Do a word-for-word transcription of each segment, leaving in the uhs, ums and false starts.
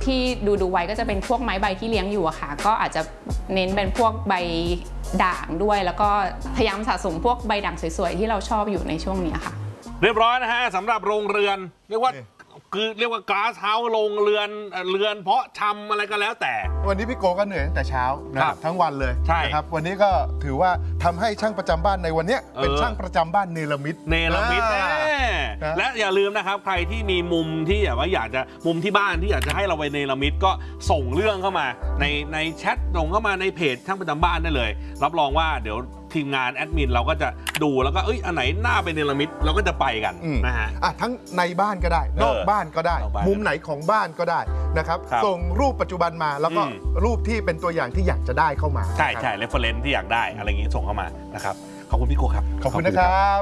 ที่ดูดูไว้ก็จะเป็นพวกไม้ใบที่เลี้ยงอยู่อะค่ะก็อาจจะเน้นเป็นพวกใบด่างด้วยแล้วก็พยายามสะสมพวกใบด่างสวยๆที่เราชอบอยู่ในช่วงนี้ค่ะเรียบร้อยนะฮะสำหรับโรงเรือนเรียกว่าคือเรียกว่าก๊าซเฮาส์โรงเรือนเรือนเพาะชำอะไรก็แล้วแต่วันนี้พี่โกก็เหนื่อยตั้งแต่เช้านะครับทั้งวันเลยใช่นะครับวันนี้ก็ถือว่าทำให้ช่างประจำบ้านในวันนี้เป็นช่างประจำบ้านเนรมิตเนรมิตและอย่าลืมนะครับใครที่มีมุมที่แบบว่าอยากจะมุมที่บ้านที่อยากจะให้เราไปเนรมิตก็ส่งเรื่องเข้ามาในในแชทส่งเข้ามาในเพจช่างประจำบ้านได้เลยรับรองว่าเดี๋ยวทีมงานแอดมินเราก็จะดูแล้วก็เอ้ยอันไหนหน้าเป็นเนรมิตเราก็จะไปกันนะฮะอ่ะทั้งในบ้านก็ได้นอกบ้านก็ได้มุมไหนของบ้านก็ได้นะครับส่งรูปปัจจุบันมาแล้วก็รูปที่เป็นตัวอย่างที่อยากจะได้เข้ามาใช่ใช่เรฟเฟอเรนซ์ที่อยากได้อะไรอย่างงี้ส่งเข้ามานะครับขอบคุณพี่โกครับขอบคุณนะครับ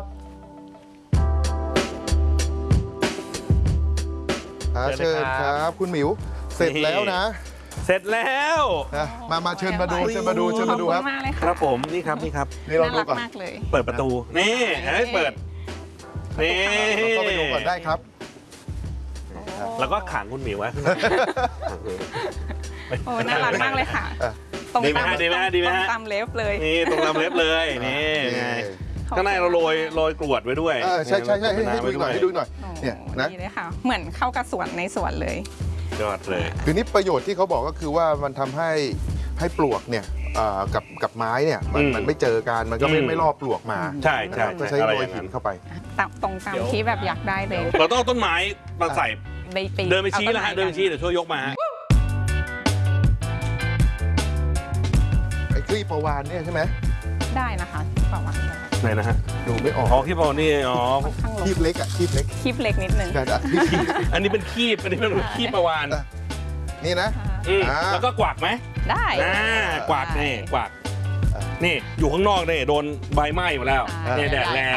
เชิญครับคุณหมิวเสร็จแล้วนะเสร็จแล้วมามาเชิญมาดูเชิญมาดูเชิญมาดูครับครับผมนี่ครับนี่ครับนี่เราดูก่อนเปิดประตูนี่ให้เปิดนี่เราก็ไปดูก่อนได้ครับแล้วก็ขังคุณหมิวไว้โอ้น่ารักมากเลยค่ะตรงตามดีไหมดีไหมฮะตามเล็บเลยนี่ตรงตามเล็บเลยนี่ไงข้างในเราโรยโรยกรวดไว้ด้วยใช่ใช่ใช่ให้ดูหน่อยให้ดูหน่อยเนี่ยนะนี่เลยค่ะเหมือนเข้ากับสวนในสวนเลยยอดเลยคือนี่ประโยชน์ที่เขาบอกก็คือว่ามันทำให้ให้ปลวกเนี่ยกับกับไม้เนี่ยมันมันไม่เจอกันมันก็ไม่ไม่ล่อปลวกมาใช่ใช่ก็ใช้โรยหินเข้าไปตรงตามที่แบบอยากได้เลยเราต้องต้นไม้มาใส่เดินไปชี้แล้วฮะเดินไปชี้เดี๋ยวช่วยยกมาไอ้คลีปประวานเนี่ยใช่ไหมได้นะคะประวานไหนนะฮะดูไม่ออกอ๋อคีบประวานนี่อ๋อคีบเล็กอ่ะคีบเล็กคีบเล็กนิดนึงอันนี้เป็นคีบอันนี้เป็นคีบประวานนี่นะแล้วก็กวาดไหมได้กวาดนี่กวาดนี่อยู่ข้างนอกนี่โดนใบไหม้หมดแล้วนี่แดดแรง